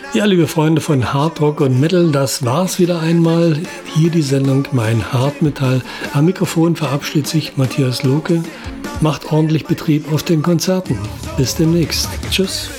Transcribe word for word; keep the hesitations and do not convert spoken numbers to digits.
Ja, liebe Freunde von Hard Rock und Metal, das war's wieder einmal. Hier die Sendung Mein Hartmetall. Am Mikrofon verabschiedet sich Matthias Lohke. Macht ordentlich Betrieb auf den Konzerten. Bis demnächst. Tschüss.